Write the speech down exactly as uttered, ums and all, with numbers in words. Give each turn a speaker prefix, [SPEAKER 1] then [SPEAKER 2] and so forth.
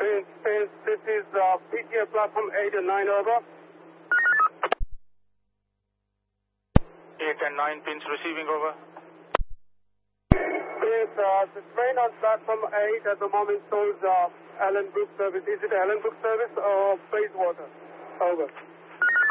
[SPEAKER 1] Prince, Prince, this is uh, P T A platform eight and nine, over.
[SPEAKER 2] eight and nine pins receiving, over.
[SPEAKER 1] Prince, uh, the train on platform eight at the moment shows uh, Allen Brook service. Is it Allen Brook service or Bayswater? Over.